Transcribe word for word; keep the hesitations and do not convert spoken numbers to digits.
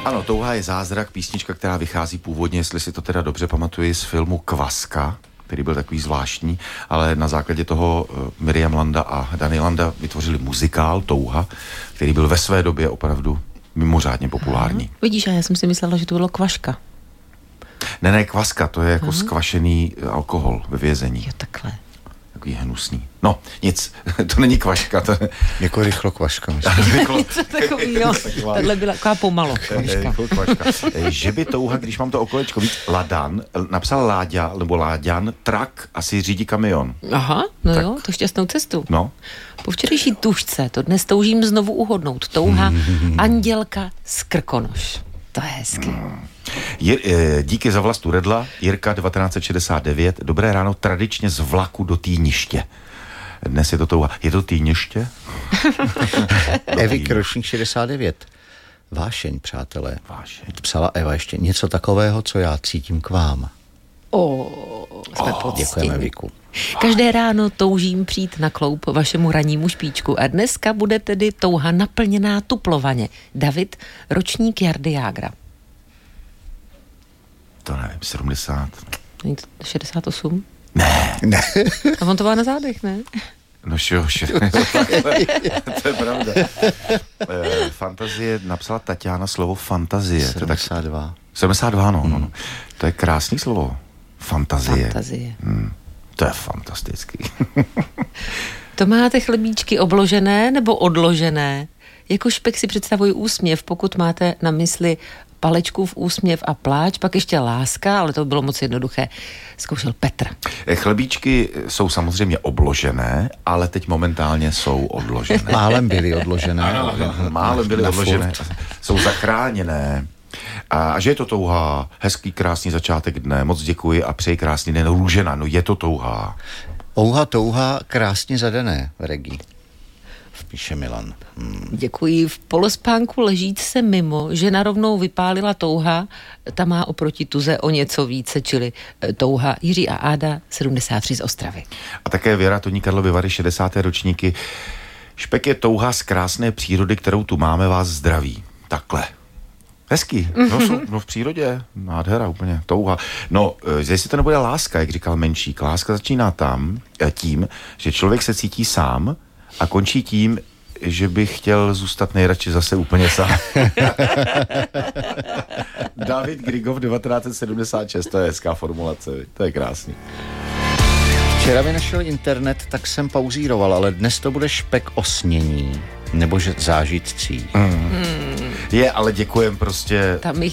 Ano, Touha je zázrak, písnička, která vychází původně, jestli si to teda dobře pamatuji, z filmu Kvaska, který byl takový zvláštní, ale na základě toho Miriam Landa a Dani Landa vytvořili muzikál Touha, který byl ve své době opravdu mimořádně populární. Aha. Vidíš, a já jsem si myslela, že to bylo Kvaška. Ne, ne, Kvaska, to je jako Aha. skvašený alkohol ve vězení. Jo, takhle. Takový hnusný. No, nic, to není kvaška. To je... Jako rychlo kvaška. Něco takovýho. Takhle byla taková pomalo kvaška. kvaška. Že by Touha, když mám to okolečko víc, Ladan, napsal Láďa, nebo Láďan, trak, asi řídí kamion. Aha, no tak. jo, to šťastnou cestu. No. Po včerejší tužce to dnes toužím znovu uhodnout. Touha Andělka z Krkonoš. To je hezky. Hmm. Jir, e, díky za vlastu Redla, Jirka devatenáct set šedesát devět, dobré ráno, tradičně z vlaku do Týniště. Dnes je to Touha. Je to Týniště? Evy Krošník šedesát devět. Vášeň, přátelé. Vášeň. Psala Eva ještě něco takového, co já cítím k vám. O, jsme Oh, poctěni. Děkujeme, Viku. Každé ráno toužím přijít na kloup vašemu rannímu špičku a dneska bude tedy touha naplněná tuplovaně. David, ročník Jardy Jágra. To nevím, sedmdesát. Není to šedesát osm? Ne. Ne. A on to má na zádech, ne? No šo, šo. To je pravda. E, fantazie, napsala Tatiana slovo fantazie. sedmdesát dva. sedmdesát dva, no, hmm. no, no. To je krásný slovo. Fantazie. Fantazie. Hmm. To je fantastický. To máte chlebíčky obložené nebo odložené? Jako špek si představuji úsměv, pokud máte na mysli palečkův úsměv a pláč, pak ještě láska, ale to bylo moc jednoduché. Zkoušel Petr. Chlebíčky jsou samozřejmě obložené, ale teď momentálně jsou odložené. Málem byly odložené. Ano, málem byly Na odložené. furt. Jsou zachráněné. A že je to Touha, hezký, krásný začátek dne, moc děkuji a přeji krásný den, Růžena, no je to Touha. Ouha, touha, krásně zadané, Regi. Píše Milan. Hmm. Děkuji. V polospánku ležíc se mimo, že narovnou vypálila touha, ta má oproti tuze o něco více, čili touha Jiří a Áda, sedmdesát tři z Ostravy. A také Věra Toní Karlovy Vary, šedesáté ročníky. Špek je touha z krásné přírody, kterou tu máme, vás zdraví. Takhle. Hezký. No, jsou, no v přírodě. Nádhera úplně. Touha. No, jestli to nebude láska, jak říkal Menšík. Láska začíná tam, tím, že člověk se cítí sám a končí tím, že bych chtěl zůstat nejradši zase úplně sám. David Grigov, devatenáct set sedmdesát šest, to je hezká formulace, to je krásný. Včera vynašel internet, tak jsem pauzíroval, ale dnes to bude špek o snění, nebo že zážitcí. Mm. Mm. Je, ale děkujem prostě. Tam